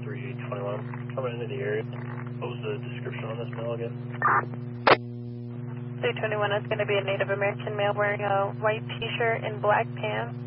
3821. Coming into the area. What was the description on this male again? 321 is going to be a Native American male wearing a white t-shirt and black pants.